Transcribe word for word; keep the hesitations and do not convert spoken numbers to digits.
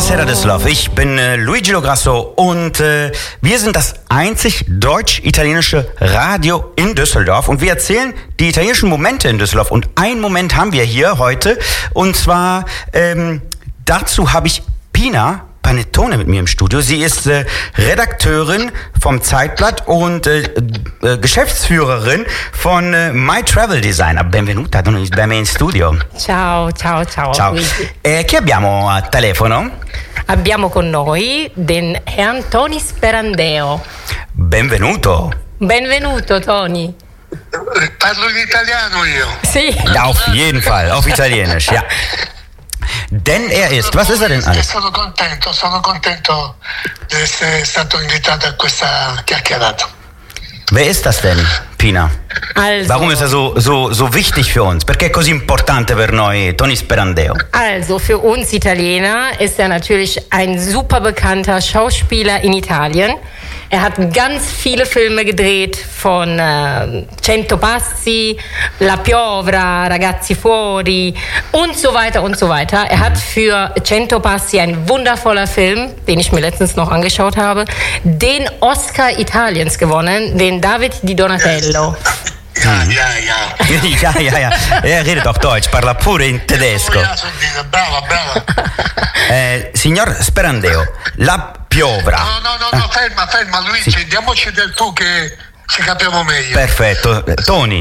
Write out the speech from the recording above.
Buonasera Düsseldorf, ich bin äh, Luigi Lograsso und äh, wir sind das einzig deutsch-italienische Radio in Düsseldorf und wir erzählen die italienischen Momente in Düsseldorf und einen Moment haben wir hier heute und zwar ähm, dazu habe ich Pina Panettone mit mir im Studio. Sie ist äh, Redakteurin vom Zeitblatt und äh, äh, Geschäftsführerin von äh, My Travel Designer. Benvenuta da me in studio. Ciao, ciao, ciao. Ciao. Eh, chi abbiamo a telefono? Abbiamo con noi den Herrn Tony Sperandeo. Benvenuto. Benvenuto, Tony. Parlo in italiano io. Sì. Ja, auf jeden Fall, auf Italienisch, ja. Denn er ist, was ist er denn alles? Sono contento, sono contento di essere stato invitato a questa chiacchierata. Wer ist das denn, Pina? Also, Warum ist er so, so, so wichtig für uns? Perché è così importante per noi, Tony Sperandeo? Also, für uns Italiener ist er natürlich ein super bekannter Schauspieler in Italien. Er hat ganz viele Filme gedreht, von äh, Cento Passi, La Piovra, Ragazzi Fuori und so weiter und so weiter. Er hat für Cento Passi, ein wundervoller Film, den ich mir letztens noch angeschaut habe, den Oscar Italiens gewonnen, den David Di Donatello. Ja, ja, ja. ja, ja, ja. Er redet auch Deutsch, parla pure in tedesco. Brava, brava. Eh, signor Sperandeo, La Piovra. No, no, no, no, ferma, ferma Luigi, Sì. diamoci del tu che ci capiamo meglio. Perfetto. Tony.